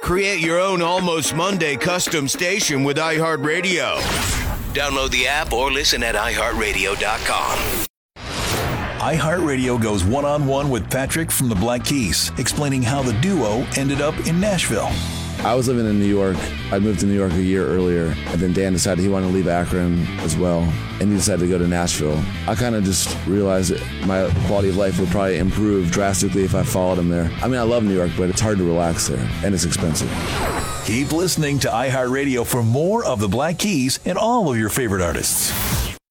Create your own Almost Monday custom station with iHeartRadio. Download the app or listen at iHeartRadio.com. iHeartRadio goes one-on-one with Patrick from the Black Keys, explaining how the duo ended up in Nashville. I was living in New York. I moved to New York a year earlier, and then Dan decided he wanted to leave Akron as well, and he decided to go to Nashville. I kind of just realized that my quality of life would probably improve drastically if I followed him there. I mean, I love New York, but it's hard to relax there, and it's expensive. Keep listening to iHeartRadio for more of the Black Keys and all of your favorite artists.